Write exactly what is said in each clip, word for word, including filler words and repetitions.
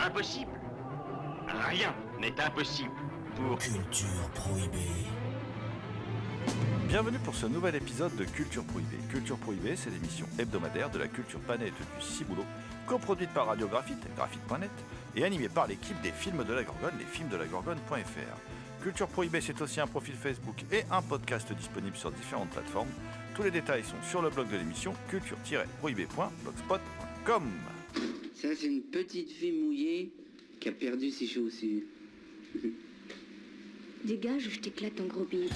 Impossible. Rien n'est impossible pour... Culture Prohibée. Bienvenue pour ce nouvel épisode de Culture Prohibée. Culture Prohibée, c'est l'émission hebdomadaire de la culture planète du Ciboulot, coproduite par Radio Graphite, graphite point net, et animée par l'équipe des films de la Gorgone, les films de la Gorgone point f r. Culture Prohibée, c'est aussi un profil Facebook et un podcast disponible sur différentes plateformes. Tous les détails sont sur le blog de l'émission, culture tiret prohibée point blogspot point com. Ça, c'est une petite fille mouillée qui a perdu ses chaussures. Dégage ou je t'éclate ton gros bide.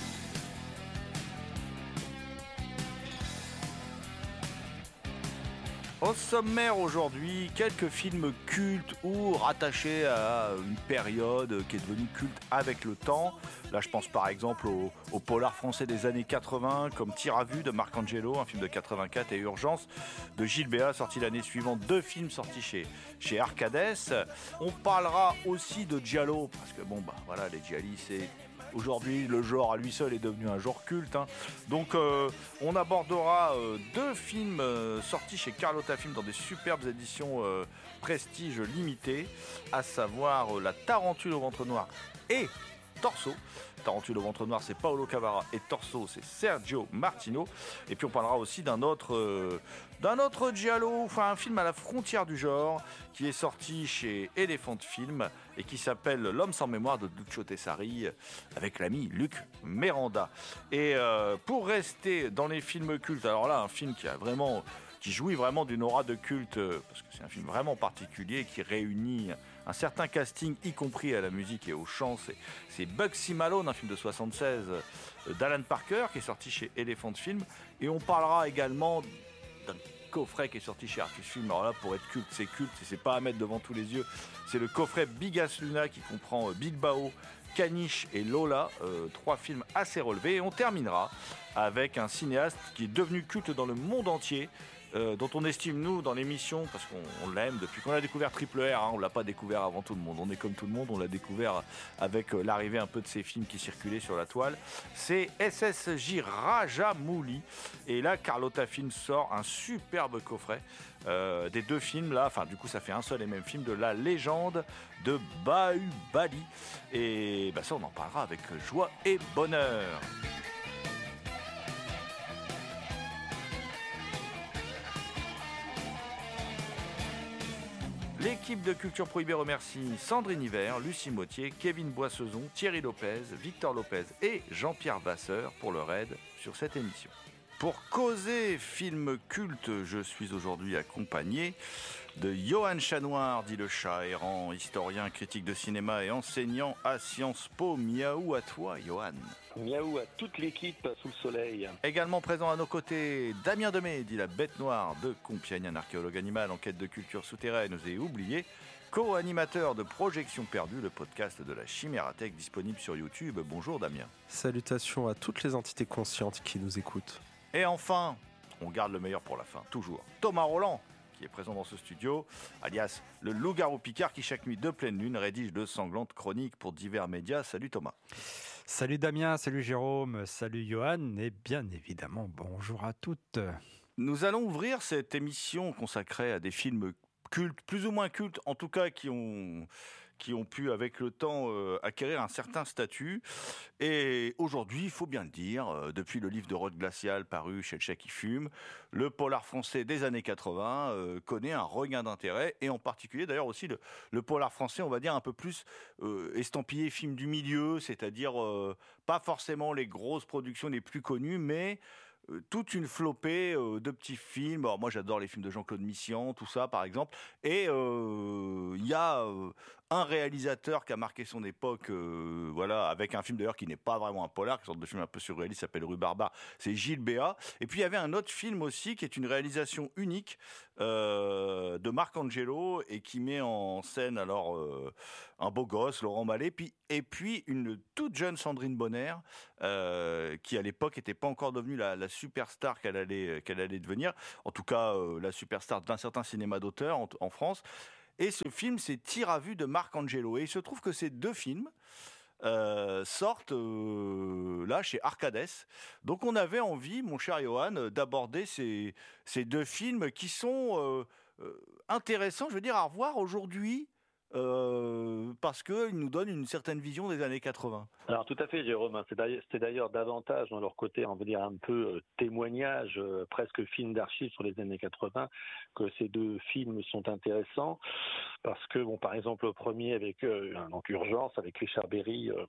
Au sommaire aujourd'hui, quelques films cultes ou rattachés à une période qui est devenue culte avec le temps. Là, je pense par exemple au, au polar français des années quatre-vingts, comme Tir à vue de Marc Angelo, un film de quatre-vingt-quatre, et Urgence de Gilles Béat, sorti l'année suivante. Deux films sortis chez, chez Arcades. On parlera aussi de Giallo, parce que bon, bah voilà, les Gialli, c'est... Aujourd'hui, le genre à lui seul est devenu un genre culte. Hein. Donc, euh, on abordera euh, deux films euh, sortis chez Carlotta Film dans des superbes éditions euh, prestige limitées, à savoir euh, La Tarentule au ventre noir et Torso. Tarentule au ventre noir, c'est Paolo Cavara, et Torso, c'est Sergio Martino. Et puis on parlera aussi d'un autre, euh, d'un autre giallo, enfin un film à la frontière du genre, qui est sorti chez Elephant Film et qui s'appelle L'homme sans mémoire de Duccio Tessari, avec l'ami Luc Miranda. Et euh, pour rester dans les films cultes, alors là, un film qui a vraiment... qui jouit vraiment d'une aura de culte, parce que c'est un film vraiment particulier qui réunit un certain casting, y compris à la musique et au chant. C'est, c'est Bugsy Malone, un film de soixante-seize d'Alan Parker, qui est sorti chez Elephant Film. Et on parlera également d'un coffret qui est sorti chez Artus Film. Alors là, pour être culte, c'est culte, et c'est pas à mettre devant tous les yeux. C'est le coffret Bigas Luna, qui comprend Bilbao, Caniche et Lola, euh, trois films assez relevés. Et on terminera avec un cinéaste qui est devenu culte dans le monde entier, Euh, dont on estime, nous, dans l'émission, parce qu'on on l'aime depuis qu'on a découvert Triple R, hein, on ne l'a pas découvert avant tout le monde, on est comme tout le monde, on l'a découvert avec euh, l'arrivée un peu de ces films qui circulaient sur la toile, c'est S S J Rajamouli, et là, Carlotta Film sort un superbe coffret euh, des deux films, là, enfin, du coup, ça fait un seul et même film, de La Légende de Bahubali, et bah, ça, on en parlera avec joie et bonheur. L'équipe de Culture Prohibée remercie Sandrine Hiver, Lucie Mottier, Kevin Boissezon, Thierry Lopez, Victor Lopez et Jean-Pierre Vasseur pour leur aide sur cette émission. Pour causer film culte, je suis aujourd'hui accompagné de Johan Chanoir, dit le chat errant, historien, critique de cinéma et enseignant à Sciences Po. Miaou à toi, Johan. Miaou à toute l'équipe sous le soleil. Également présent à nos côtés, Damien Demey, dit la bête noire de Compiègne, un archéologue animal en quête de culture souterraine et oublié, co-animateur de Projection Perdue, le podcast de la Chimérathèque disponible sur YouTube. Bonjour Damien. Salutations à toutes les entités conscientes qui nous écoutent. Et enfin, on garde le meilleur pour la fin, toujours. Thomas Roland, qui est présent dans ce studio, alias le loup-garou Picard, qui chaque nuit de pleine lune rédige de sanglantes chroniques pour divers médias. Salut Thomas. Salut Damien, salut Jérôme, salut Johan, et bien évidemment, bonjour à toutes. Nous allons ouvrir cette émission consacrée à des films cultes, plus ou moins cultes, en tout cas qui ont... qui ont pu, avec le temps, euh, acquérir un certain statut. Et aujourd'hui, il faut bien le dire, euh, depuis le livre de Rod Glacial paru chez Le Chat qui fume, le polar français des années quatre-vingts euh, connaît un regain d'intérêt, et en particulier, d'ailleurs, aussi le, le polar français, on va dire, un peu plus euh, estampillé film du milieu, c'est-à-dire euh, pas forcément les grosses productions les plus connues, mais Euh, toute une flopée euh, de petits films. Alors moi j'adore les films de Jean-Claude Missian, tout ça par exemple, et il euh, y a euh, un réalisateur qui a marqué son époque, euh, voilà, avec un film d'ailleurs qui n'est pas vraiment un polar, une sorte de film un peu surréaliste, s'appelle Rue Barbare, c'est Gilles Béat. Et puis il y avait un autre film aussi qui est une réalisation unique euh, de Marc Angelo, et qui met en scène alors euh, un beau gosse, Laurent Mallet, puis et puis une toute jeune Sandrine Bonner, euh, qui à l'époque n'était pas encore devenue la, la superstar qu'elle allait, qu'elle allait devenir, en tout cas euh, la superstar d'un certain cinéma d'auteur en, en France. Et ce film, c'est Tir à vue de Marc Angelo. Et il se trouve que ces deux films euh, sortent euh, là chez Arcades. Donc on avait envie, mon cher Johan, d'aborder ces, ces deux films qui sont euh, euh, intéressants, je veux dire, à revoir aujourd'hui. euh, parce qu'il nous donne une certaine vision des années quatre-vingts. Alors tout à fait, Jérôme. C'est d'ailleurs, c'est d'ailleurs davantage dans leur côté, on va dire un peu euh, témoignage, euh, presque film d'archives sur les années quatre-vingts, que ces deux films sont intéressants. Parce que, bon, par exemple, le premier avec euh, donc Urgence, avec Richard Berry, euh,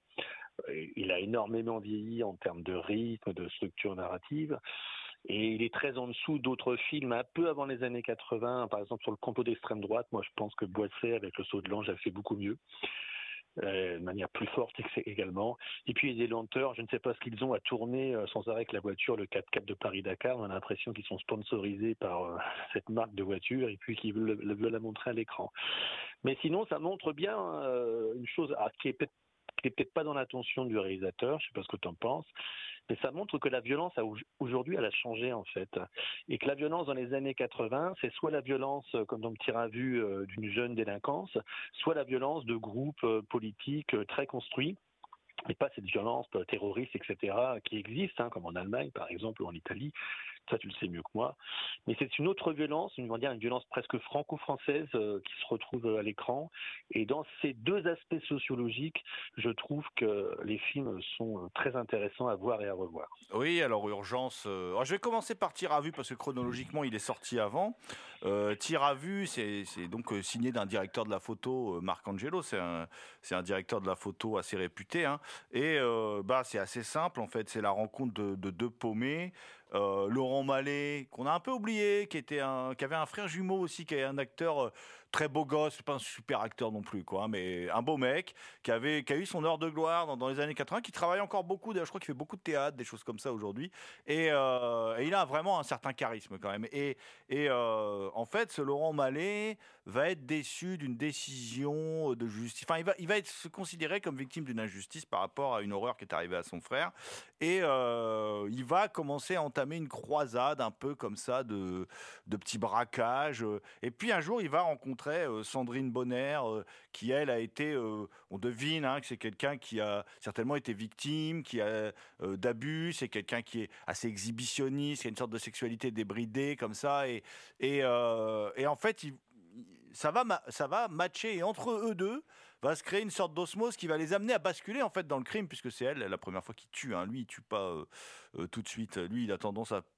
il a énormément vieilli en termes de rythme, de structure narrative. Et il est très en dessous d'autres films un peu avant les années quatre-vingts, par exemple sur le complot d'extrême droite. Moi, je pense que Boisset, avec Le Saut de l'Ange, a fait beaucoup mieux, euh, de manière plus forte également. Et puis, il y a des lenteurs. Je ne sais pas ce qu'ils ont à tourner euh, sans arrêt avec la voiture, le quatre-quatre de Paris-Dakar. On a l'impression qu'ils sont sponsorisés par euh, cette marque de voiture et puis qu'ils veulent, veulent la montrer à l'écran. Mais sinon, ça montre bien euh, une chose ah, qui est peut-être qui n'est peut-être pas dans l'attention du réalisateur, je ne sais pas ce que tu en penses, mais ça montre que la violence, a, aujourd'hui, elle a changé en fait. Et que la violence dans les années quatre-vingts, c'est soit la violence, comme dans le tir à vue, euh, d'une jeune délinquance, soit la violence de groupes euh, politiques euh, très construits, et pas cette violence euh, terroriste, et cetera, qui existe, hein, comme en Allemagne par exemple, ou en Italie. Ça, tu le sais mieux que moi. Mais c'est une autre violence, on va dire une violence presque franco-française euh, qui se retrouve à l'écran. Et dans ces deux aspects sociologiques, je trouve que les films sont très intéressants à voir et à revoir. Oui, alors Urgence... Euh... Alors, je vais commencer par Tir à vue, parce que chronologiquement, il est sorti avant. Euh, Tir à vue, c'est, c'est donc euh, signé d'un directeur de la photo, euh, Marc Angelo. C'est un, c'est un directeur de la photo assez réputé. Hein. Et euh, bah, c'est assez simple, en fait. C'est la rencontre de, de deux paumés. Euh, Laurent Mallet, qu'on a un peu oublié, qui était un, qui avait un frère jumeau aussi, qui est un acteur euh, très beau gosse, pas un super acteur non plus, quoi, mais un beau mec, qui avait, qui a eu son heure de gloire dans, dans les années quatre-vingts, qui travaille encore beaucoup. Je crois qu'il fait beaucoup de théâtre, des choses comme ça aujourd'hui, et, euh, et il a vraiment un certain charisme quand même. Et, et euh, en fait, ce Laurent Mallet va être déçu d'une décision de justice. Enfin, il va, il va être se considérer comme victime d'une injustice par rapport à une horreur qui est arrivée à son frère, et euh, il va commencer à entamer une croisade un peu comme ça de, de petits braquages. Et puis un jour, il va rencontrer euh, Sandrine Bonner, euh, qui elle a été, euh, on devine hein, que c'est quelqu'un qui a certainement été victime, qui a euh, d'abus, c'est quelqu'un qui est assez exhibitionniste, qui a une sorte de sexualité débridée comme ça. Et, et, euh, et en fait, il, ça, va, ça va matcher. Et entre eux deux, va se créer une sorte d'osmose qui va les amener à basculer en fait dans le crime, puisque c'est elle la première fois qu'il tue. Hein. Lui, il tue pas euh, euh, tout de suite. Lui, il a tendance à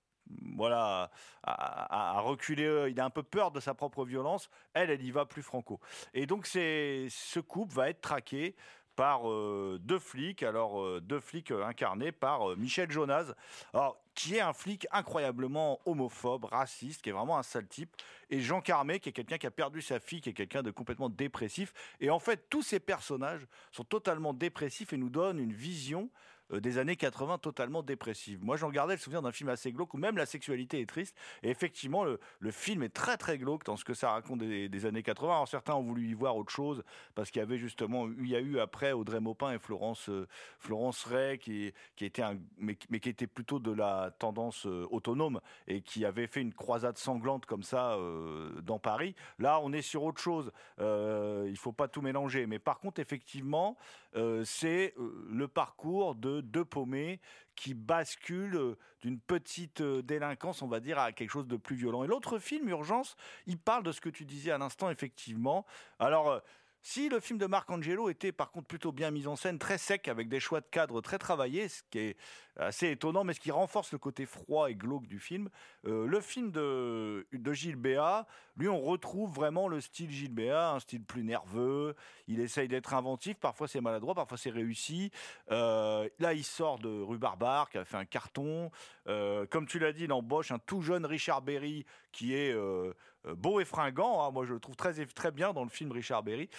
voilà à, à, à reculer. Il a un peu peur de sa propre violence. Elle, elle y va plus franco. Et donc, c'est, ce couple va être traqué par euh, deux flics, alors euh, deux flics euh, incarnés par euh, Michel Jonas, alors, qui est un flic incroyablement homophobe, raciste, qui est vraiment un sale type, et Jean Carmé, qui est quelqu'un qui a perdu sa fille, qui est quelqu'un de complètement dépressif. Et en fait, tous ces personnages sont totalement dépressifs et nous donnent une vision euh, des années quatre-vingts totalement dépressive. Moi, j'en gardais le souvenir d'un film assez glauque où même la sexualité est triste. Et effectivement, le, le film est très très glauque dans ce que ça raconte des, des années quatre-vingts. Alors certains ont voulu y voir autre chose parce qu'il y avait justement, il y a eu après Audrey Maupin et Florence euh, Florence Ray qui qui était un mais, mais qui était plutôt de la tendance euh, autonome et qui avait fait une croisade sanglante comme ça euh, dans Paris. Là, on est sur autre chose. Euh, il faut pas tout mélanger. Mais par contre, effectivement, euh, c'est euh, le parcours de deux paumés qui basculent d'une petite délinquance, on va dire, à quelque chose de plus violent. Et l'autre film, Urgence, il parle de ce que tu disais à l'instant, effectivement. Alors, euh, si le film de Marc Angelo était par contre plutôt bien mis en scène, très sec, avec des choix de cadre très travaillés, ce qui est assez étonnant, mais ce qui renforce le côté froid et glauque du film, euh, le film de, de Gilles Béat, lui, on retrouve vraiment le style Gilles Béat, un style plus nerveux, il essaye d'être inventif, parfois c'est maladroit, parfois c'est réussi. Euh, là, il sort de Rue Barbare, qui a fait un carton. Euh, comme tu l'as dit, il embauche un tout jeune Richard Berry, qui est euh, beau et fringant, hein. Moi je le trouve très, très bien dans le film Richard Berry.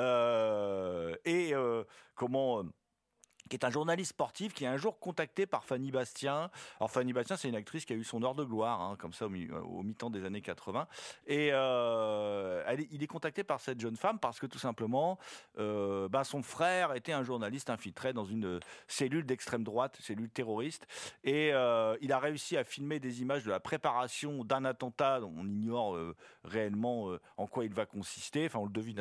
Euh, et euh, comment... Euh, qui est un journaliste sportif, qui est un jour contacté par Fanny Bastien. Alors Fanny Bastien, c'est une actrice qui a eu son heure de gloire, hein, comme ça, au, mi- au mi-temps des années quatre-vingts. Et euh, elle est, il est contacté par cette jeune femme parce que tout simplement, euh, bah, son frère était un journaliste infiltré dans une cellule d'extrême droite, cellule terroriste. Et euh, il a réussi à filmer des images de la préparation d'un attentat dont on ignore euh, réellement euh, en quoi il va consister. Enfin, on le devine